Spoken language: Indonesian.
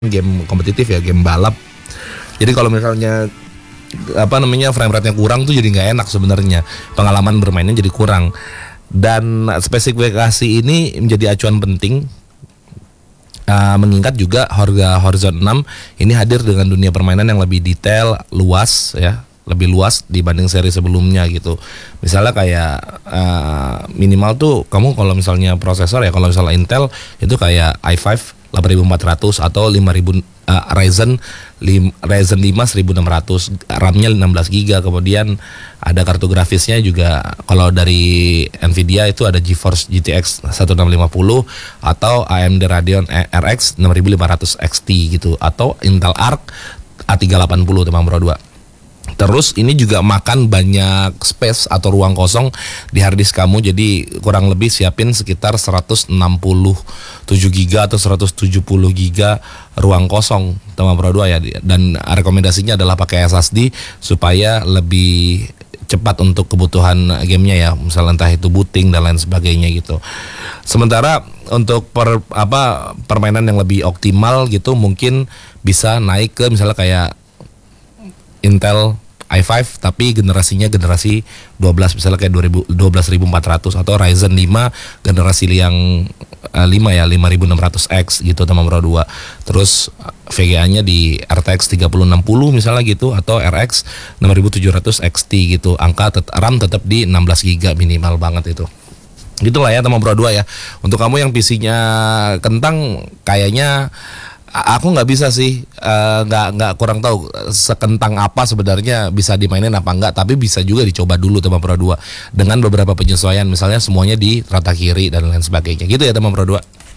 game kompetitif ya, game balap. Jadi kalau misalnya frame rate-nya kurang tuh jadi nggak enak sebenarnya. Pengalaman bermainnya jadi kurang. Dan spesifikasi ini menjadi acuan penting, mengingat juga Horizon 6 ini hadir dengan dunia permainan yang lebih detail, luas ya, lebih luas dibanding seri sebelumnya gitu. Misalnya kayak minimal tuh kamu kalau misalnya prosesor ya, kalau misalnya Intel itu kayak i5 8400 atau 5000 Ryzen 5 1600, RAM-nya 16 GB, kemudian ada kartu grafisnya juga. Kalau dari Nvidia itu ada GeForce GTX 1650 atau AMD Radeon RX 6500 XT gitu, atau Intel Arc A380 Teman Pro 2. Terus ini juga makan banyak space atau ruang kosong di harddisk kamu, jadi kurang lebih siapin sekitar 167 GB atau 170 GB ruang kosong Teman Pro 2 ya. Dan rekomendasinya adalah pakai SSD supaya lebih cepat untuk kebutuhan gamenya ya, misalnya entah itu booting dan lain sebagainya gitu. Sementara untuk permainan yang lebih optimal gitu mungkin bisa naik ke misalnya kayak Intel i5 tapi generasi 12, misalnya kayak 12400, atau Ryzen 5 generasi yang 5 ya, 5600X gitu Teman Pro 2. Terus VGA-nya di RTX 3060 misalnya gitu, atau RX 6700 XT gitu. Angka RAM tetap di 16 GB minimal banget itu. Gitulah ya Teman Pro 2 ya. Untuk kamu yang PC-nya kentang, kayaknya aku nggak bisa sih, nggak kurang tahu sekentang apa sebenarnya, bisa dimainin apa enggak, tapi bisa juga dicoba dulu Teman Pro 2 dengan beberapa penyesuaian, misalnya semuanya di rata kiri dan lain sebagainya gitu ya Teman Pro 2.